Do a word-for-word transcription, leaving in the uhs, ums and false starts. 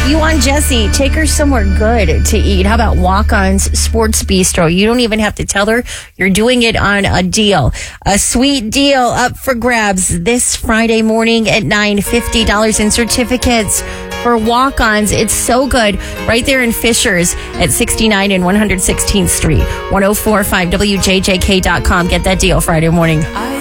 You want Jessie, take her somewhere good to eat. How about Walk-On's Sports Bistro? You don't even have to tell her. You're doing it on a deal. A sweet deal up for grabs this Friday morning at nine. fifty dollars in certificates for Walk-Ons. It's so good. Right there in Fishers at sixty-nine and one hundred sixteenth Street. ten forty-five W J J K dot com. Get that deal Friday morning.